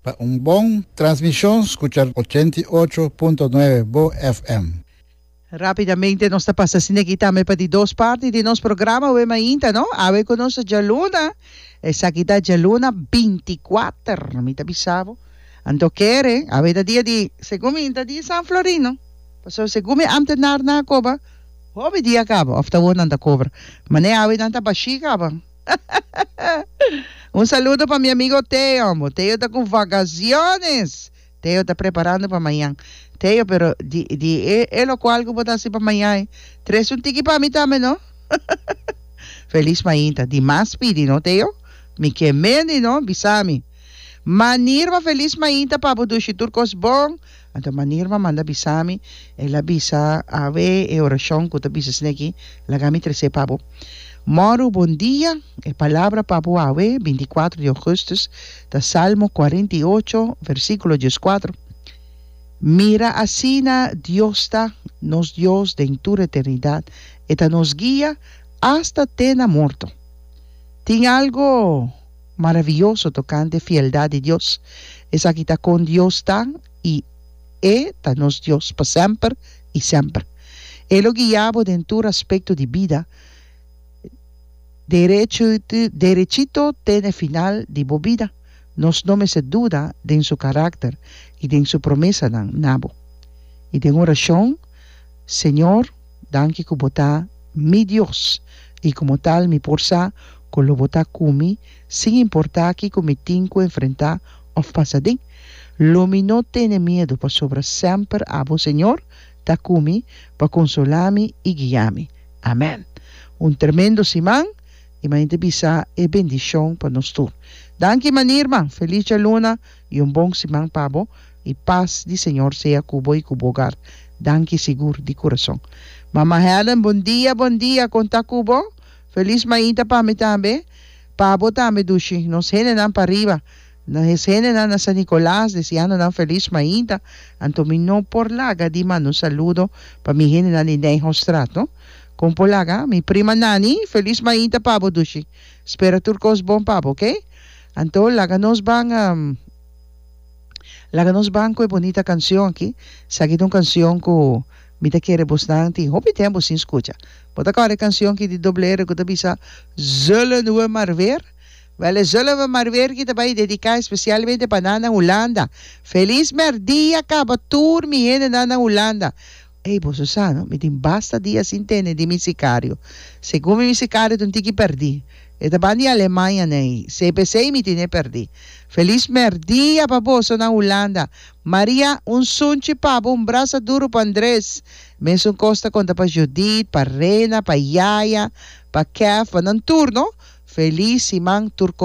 un buen transmisión, escuchar 88.9 Bo FM. Rapidamente nós passa sinekitame para de duas partes de nosso programa o mainta, não? Ave conosco Jaluna, essa aqui tá Jaluna 24, me tá bisavo. Anto quere, ave da dia de segunda de San Florino. Passou segunda amtenar na coba. Hobe dia acaba, after one anda cobra. Mané ave nanta baixi acaba. Saludo para meu amigo Teo. Teo tá com vacaciones. Teo tá preparando para amanhã. Teo, pero lo cual que botar assim para amanhã. Tres un tiki para mim também, não? Feliz mainta. Di mas pidi, não, Teo? Me quemeni, não? Bisami. Manirma feliz mainta para bodushi turcos bom. Então manirma manda bisami. Ela bisa ave e oração que tu bisa sneki. Lagami trece pabo. Moro, bom dia. A palavra para ave 24 de agosto. Da Salmo 48, versículo 14. Mira así Dios está, nos Dios de en tu eternidad, eta nos guía hasta tena muerto. Tiene algo maravilloso tocante fieldad de Dios. Es aquí está con Dios está y eta nos Dios para siempre y siempre. Él lo guiaba de en tu aspecto de vida. Derechito tiene final de vida. Nos no me se duda de su carácter y de su promesa dan nabo. Y de oración, Señor, dan que bota mi Dios, y como tal mi porsa con lo bota kumi, sin importar que mi tinco enfrentar o pasadín. Lo mi no tiene miedo para sobre siempre a vos, Señor, takumi, para consolarme y guiarme. Amén. Un tremendo simán, y mañana bisa e bendición para nosotros. Danke manirma, feliz luna y un buen simán pavo y paz de Señor sea cubo y cubo hogar. Danke seguro de corazón. Mama Helen, buen día, conta cubo. Feliz mañana para mí también. Pavo también dushi. Nos generan para arriba. Nos generan a San Nicolás deseando feliz mañana. Antomino por laga, dima un saludo para mi generan y nejo strato. Con polaga, mi prima Nani, feliz mañana pavo dushi. Espera turcos bon pavo, ¿ok? Anto, laganos van con bonita canción aquí. Seguido una canción que me te quiere bastante. Hope tiempo sin escucha. Bota cara canción que de doble R que te bisa zullen we maar weer. Wel, zullen we maar weer que te vai dedicar especialmente para Nana Holanda. Feliz merdia acaba tour mi gente Nana Holanda. Ei, Susano, me tem basta dia sin tene di mi sicario. Segundo mi sicario, tu tiki perdi. E da bani Alemanha nei. CPC mi tine perdi. Feliz merdia paposo na Holanda. Maria, un sunchi pabo, un braço duro pa Andrés. Mesmo costa conta pa Judith, pa Rena, pa Yaya, pa Kef, pa nan turno. Feliz imang turco